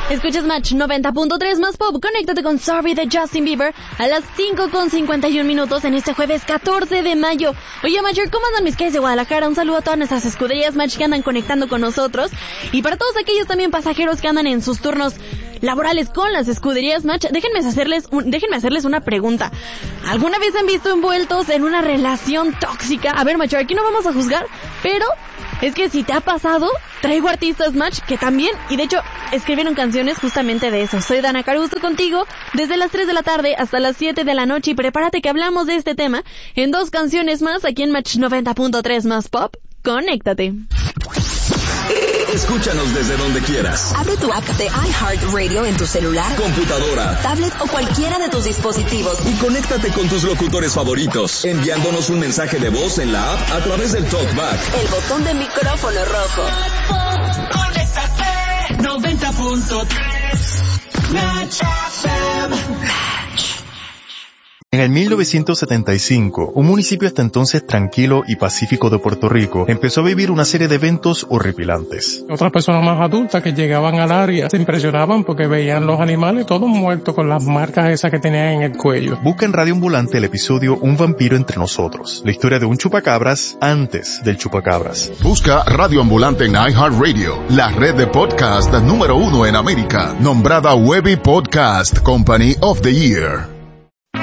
Escuchas Match 90.3 más pop. Conéctate con Sorry de Justin Bieber a las 5:51 en este jueves 14 de mayo. Oye, Matcher, ¿cómo andan mis calles de Guadalajara? Un saludo a todas nuestras escuderías Match que andan conectando con nosotros. Y para todos aquellos también pasajeros que andan en sus turnos laborales con las escuderías Match, déjenme hacerles una pregunta. ¿Alguna vez se han visto envueltos en una relación tóxica? A ver, Matcher, aquí no vamos a juzgar, pero es que si te ha pasado, traigo artistas Match que también, y de hecho, escribieron canciones justamente de eso. Soy Dana Caruso contigo desde las 3 de la tarde hasta las 7 de la noche y prepárate que hablamos de este tema en 2 canciones más aquí en Match 90.3 más pop. Conéctate. Escúchanos desde donde quieras. Abre tu app de iHeartRadio en tu celular, computadora, tablet o cualquiera de tus dispositivos. Y conéctate con tus locutores favoritos, enviándonos un mensaje de voz en la app a través del TalkBack. El botón de micrófono rojo. Conéctate 90.3 Match FM. En el 1975, un municipio hasta entonces tranquilo y pacífico de Puerto Rico empezó a vivir una serie de eventos horripilantes. Otras personas más adultas que llegaban al área se impresionaban porque veían los animales todos muertos con las marcas esas que tenían en el cuello. Busca en Radio Ambulante el episodio Un vampiro entre nosotros, la historia de un chupacabras antes del chupacabras. Busca Radio Ambulante en iHeartRadio, la red de podcast número 1 en América, nombrada Webby Podcast Company of the Year.